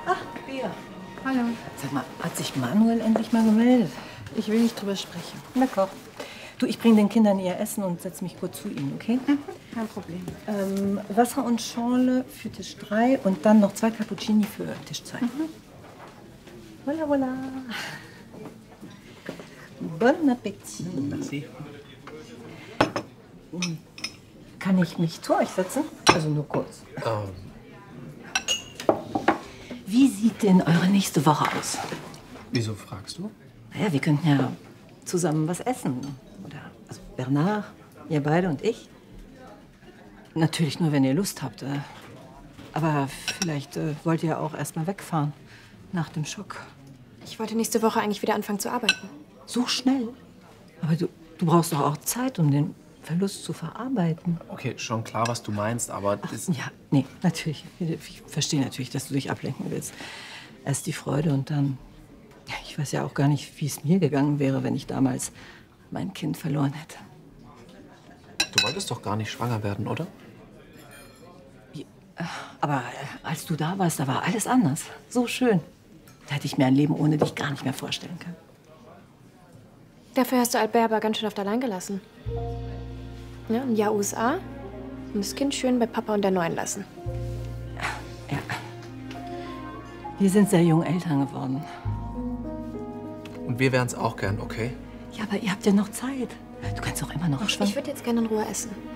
Ach, Bea. Hallo. Sag mal, hat sich Manuel endlich mal gemeldet? Ich will nicht drüber sprechen. D'accord. Du, ich bringe den Kindern ihr Essen und setze mich kurz zu ihnen, okay? Kein Problem. Wasser und Schorle für Tisch 3 und dann noch 2 Cappuccini für Tisch 2. Voilà, voilà. Bon Appetit. Merci. Kann ich mich zu euch setzen? Also nur kurz. Wie sieht denn eure nächste Woche aus? Wieso fragst du? Naja, wir könnten ja zusammen was essen. Oder also Bernard, ihr beide und ich. Natürlich nur, wenn ihr Lust habt. Aber vielleicht wollt ihr auch erst mal wegfahren. Nach dem Schock. Ich wollte nächste Woche eigentlich wieder anfangen zu arbeiten. So schnell? Aber du brauchst doch auch Zeit, um den Verlust zu verarbeiten. Okay, schon klar, was du meinst, aber das... Ja, nee, natürlich. Ich verstehe natürlich, dass du dich ablenken willst. Erst die Freude und dann... Ich weiß ja auch gar nicht, wie es mir gegangen wäre, wenn ich damals mein Kind verloren hätte. Du wolltest doch gar nicht schwanger werden, oder? Aber als du da warst, da war alles anders. So schön. Da hätte ich mir ein Leben ohne dich gar nicht mehr vorstellen können. Dafür hast du Albert aber ganz schön oft allein gelassen. Ja, ein Jahr USA und das Kind schön bei Papa und der Neuen lassen. Ja. Wir sind sehr jung Eltern geworden. Und wir wären es auch gern, okay? Ja, aber ihr habt ja noch Zeit. Du kannst doch immer noch schwanger. Ich würde jetzt gerne in Ruhe essen.